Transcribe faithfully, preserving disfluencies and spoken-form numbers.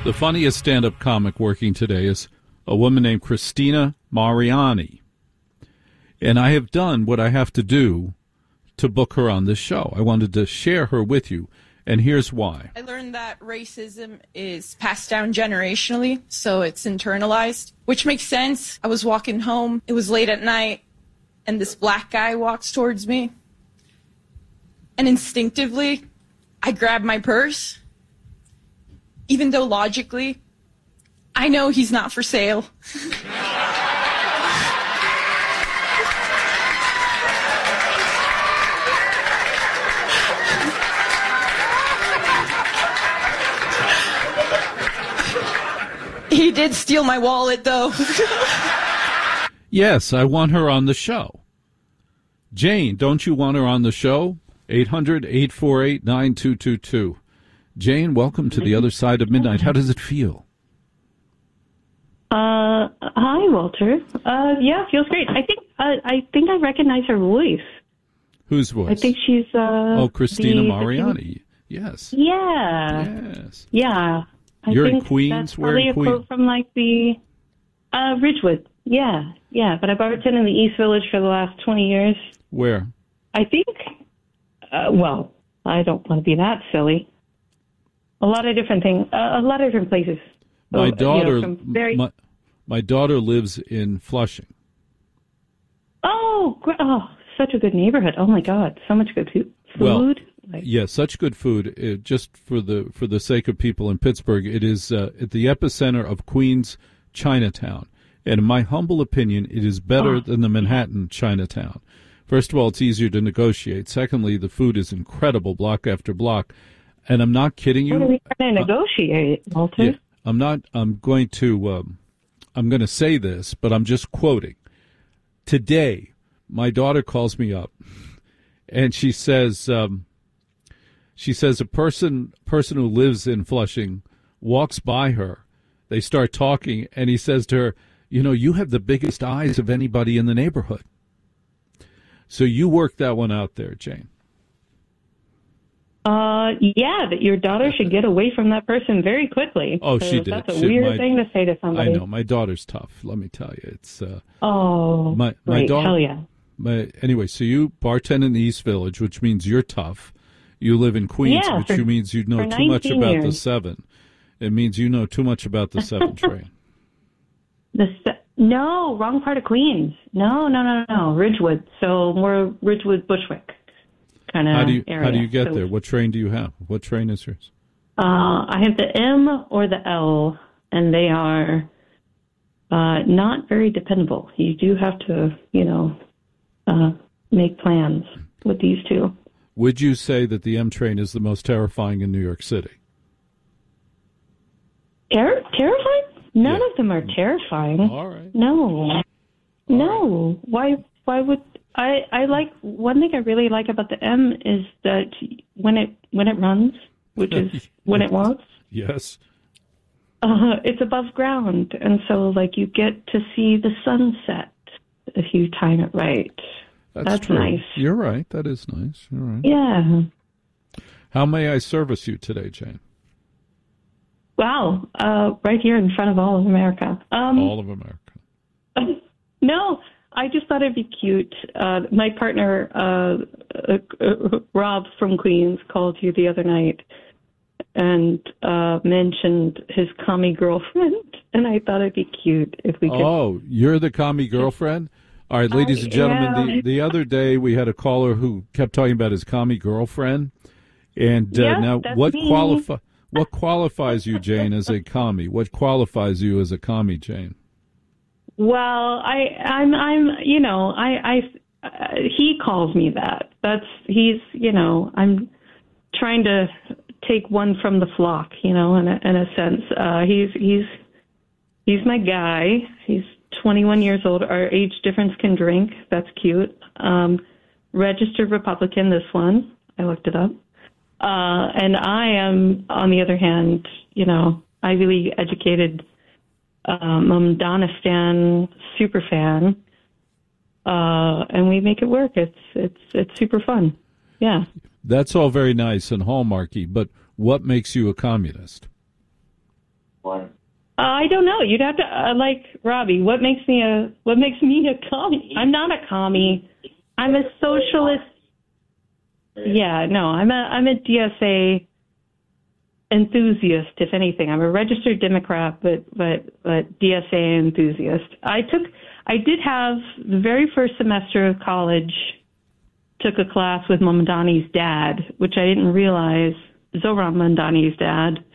The funniest stand-up comic working today is a woman named Christina Mariani. And I have done what I have to do to book her on this show. I wanted to share her with you, and here's why. I learned that racism is passed down generationally, so it's internalized, which makes sense. I was walking home. It was late at night, and this black guy walks towards me. And instinctively, I grab my purse, even though logically, I know he's not for sale. He did steal my wallet, though. Yes, I want her on the show. Jane, don't you want her on the show? eight hundred, eight four eight, nine two two two. Jane, welcome to the other side of midnight. How does it feel? Uh, hi, Walter. Uh, yeah, feels great. I think uh, I think I recognize her voice. Whose voice? I think she's uh. Oh, Christina the, Mariani. The, yes. Yeah. Yes. Yeah. I You're think in Queens. That's Where probably in a Queens? quote from like the uh Ridgewood. Yeah, yeah. But I bartended in the East Village for the last twenty years. Where? I think. Uh, well, I don't want to be that silly. A lot of different things. Uh, a lot of different places. My So, daughter. You know, from very... my, my daughter lives in Flushing. Oh, gr- oh, such a good neighborhood. Oh my God, so much good food. Well, Food. Like, yeah, such good food. It, just for the for the sake of people in Pittsburgh, it is uh, at the epicenter of Queens Chinatown, and in my humble opinion, it is better Oh. than the Manhattan Chinatown. First of all, it's easier to negotiate. Secondly, the food is incredible, block after block, and I'm not kidding you. What are we trying to negotiate, Walter? Yeah, I'm not. I'm going to. Um, I'm going to say this, but I'm just quoting. Today, my daughter calls me up, and she says. Um, She says a person person who lives in Flushing walks by her. They start talking, and he says to her, you know, you have the biggest eyes of anybody in the neighborhood. So you work that one out there, Jane. Uh, yeah, that your daughter should get away from that person very quickly. Oh, she did. That's a She- weird my- thing to say to somebody. I know. My daughter's tough, let me tell you. It's uh, Oh, my, my great. daughter. Hell yeah. My, anyway, so you bartend in the East Village, which means you're tough. You live in Queens, Yeah, which for- means you know for too much nineteen about the years. seven. It means you know too much about the seven train. The se- no, wrong part of Queens. No, no, no, no, Ridgewood. So more Ridgewood, Bushwick kind of How do you area. how do you get So, there? What train do you have? What train is yours? Uh, I have the M or the L, and they are uh, not very dependable. You do have to, you know, uh, make plans with these two. Would you say that the M train is the most terrifying in New York City? Ter- terrifying? None Yeah. of them are terrifying. All right. No, no. Why? Why would I? I like one thing I really like about the M is that when it when it runs, which is when it wants, Yes. uh, it's above ground, and so like you get to see the sunset if you time it right. That's, That's true. nice. You're right. That is nice. You're right. Yeah. How may I service you today, Jane? Wow. Uh, right here in front of all of America. Um, All of America. No, I just thought it'd be cute. Uh, my partner, uh, uh, uh, Rob from Queens, called you the other night and uh, mentioned his commie girlfriend, and I thought it'd be cute if we could. Oh, you're the commie girlfriend? All right, ladies I and gentlemen, am. the, the other day we had a caller who kept talking about his commie girlfriend. And uh, Yes, now, that's what me. qualify what qualifies you, Jane, as a commie? What qualifies you as a commie, Jane? Well, I, I'm, I'm, you know, I, I, uh, he calls me that. That's he's, you know, I'm trying to take one from the flock, you know, in a, in a sense. Uh, he's, he's, he's my guy. He's twenty-one years old. Our age difference can drink. That's cute. Um, registered Republican, this one. I looked it up. Uh, and I am, on the other hand, you know, Ivy League educated, um, Madonna stan super fan. Uh, and we make it work. It's, it's, it's super fun. Yeah. That's all very nice and hallmarky, but what makes you a communist? Uh, I don't know. You'd have to uh, like Robbie. What makes me a what makes me a commie? I'm not a commie. I'm a socialist. Yeah, no, I'm a I'm a D S A enthusiast, if anything. I'm a registered Democrat, but but but D S A enthusiast. I took I did have the very first semester of college. Took a class with Mamdani's dad, which I didn't realize. Zohran Mamdani's dad.